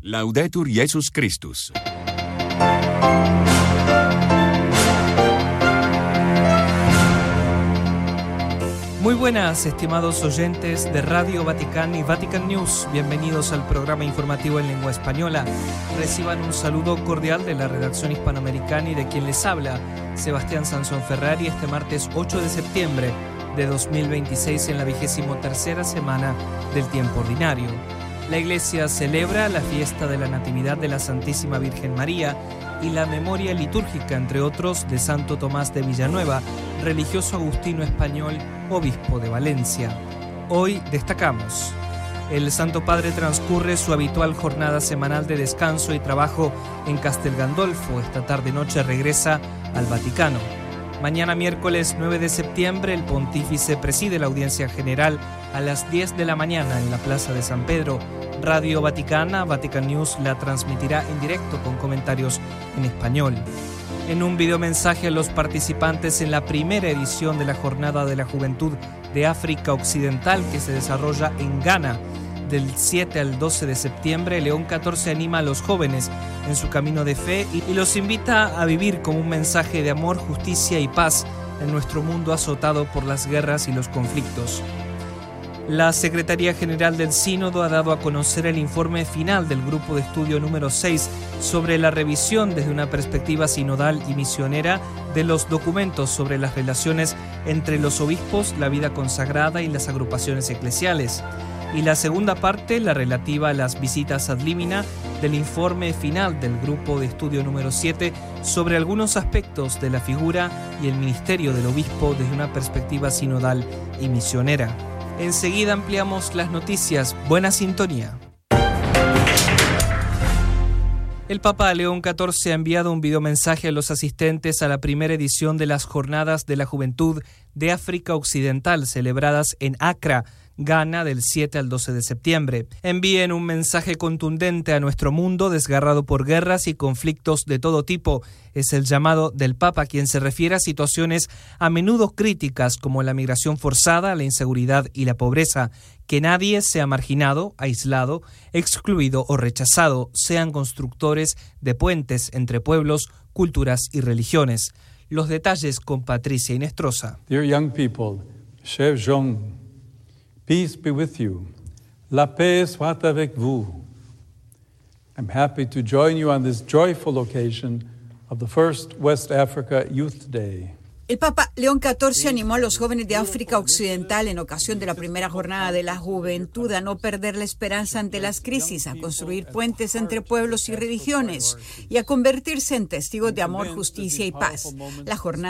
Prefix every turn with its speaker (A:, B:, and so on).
A: Laudetur Jesus Christus.
B: Muy buenas, estimados oyentes de Radio Vaticán y Vatican News. Bienvenidos al programa informativo en lengua española. Reciban un saludo cordial de la redacción hispanoamericana y de quien les habla, Sebastián Sansón Ferrari, este martes 8 de septiembre de 2026 en la 23ª semana del tiempo ordinario. La Iglesia celebra la fiesta de la Natividad de la Santísima Virgen María y la memoria litúrgica, entre otros, de Santo Tomás de Villanueva, religioso agustino español, obispo de Valencia. Hoy destacamos: el Santo Padre transcurre su habitual jornada semanal de descanso y trabajo en Castel Gandolfo. Esta tarde-noche regresa al Vaticano. Mañana miércoles 9 de septiembre el pontífice preside la audiencia general a las 10 de la mañana en la Plaza de San Pedro. Radio Vaticana, Vatican News, la transmitirá en directo con comentarios en español. En un videomensaje a los participantes en la primera edición de la Jornada de la Juventud de África Occidental que se desarrolla en Ghana, del 7 al 12 de septiembre, León XIV anima a los jóvenes en su camino de fe y los invita a vivir como un mensaje de amor, justicia y paz en nuestro mundo azotado por las guerras y los conflictos. La Secretaría General del Sínodo ha dado a conocer el informe final del Grupo de Estudio número 6 sobre la revisión desde una perspectiva sinodal y misionera de los documentos sobre las relaciones entre los obispos, la vida consagrada y las agrupaciones eclesiales. Y la segunda parte, la relativa a las visitas ad limina, del informe final del Grupo de Estudio número 7 sobre algunos aspectos de la figura y el ministerio del obispo desde una perspectiva sinodal y misionera. Enseguida ampliamos las noticias. Buena sintonía. El Papa León XIV ha enviado un videomensaje a los asistentes a la primera edición de las Jornadas de la Juventud de África Occidental, celebradas en Accra, Ghana, del 7 al 12 de septiembre. Envíen un mensaje contundente a nuestro mundo desgarrado por guerras y conflictos de todo tipo. Es el llamado del Papa, quien se refiere a situaciones a menudo críticas como la migración forzada, la inseguridad y la pobreza. Que nadie sea marginado, aislado, excluido o rechazado. Sean constructores de puentes entre pueblos, culturas y religiones. Los detalles con Patricia Inestrosa.
C: Dear young people, cher Jean, peace be with you. La paix soit avec vous. I'm happy to join you on this joyful occasion of the first West Africa Youth Day.
D: El Papa León XIV animó a los jóvenes de África Occidental en ocasión de la primera jornada de la juventud a no perder la esperanza ante las crisis, a construir puentes entre pueblos y religiones y a convertirse en testigos de amor, justicia y paz. La jornada